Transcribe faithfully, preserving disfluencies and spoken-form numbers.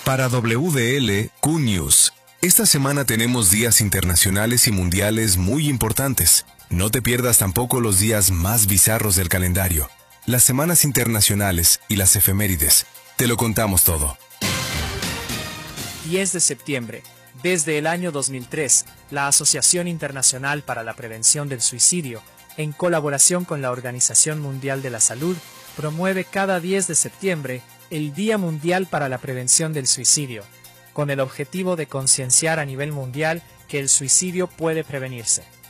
Para W D L Q News, esta semana tenemos días internacionales y mundiales muy importantes. No te pierdas tampoco los días más bizarros del calendario, las semanas internacionales y las efemérides. Te lo contamos todo. diez de septiembre. Desde el año dos mil tres, la Asociación Internacional para la Prevención del Suicidio, en colaboración con la Organización Mundial de la Salud, promueve cada diez de septiembre el Día Mundial para la Prevención del Suicidio, con el objetivo de concienciar a nivel mundial que el suicidio puede prevenirse.